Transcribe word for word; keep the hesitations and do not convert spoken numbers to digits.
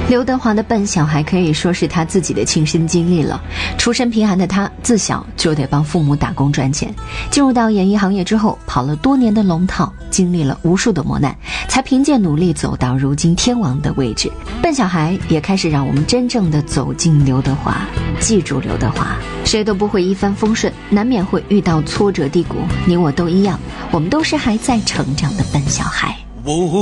刘德华的笨小孩可以说是他自己的亲身经历了。出身贫寒的他，自小就得帮父母打工赚钱。进入到演艺行业之后，跑了多年的龙套，经历了无数的磨难，才凭借努力走到如今天王的位置。笨小孩也开始让我们真正的走进刘德华，记住刘德华。谁都不会一帆风顺，难免会遇到挫折低谷，你我都一样，我们都是还在成长的笨小孩。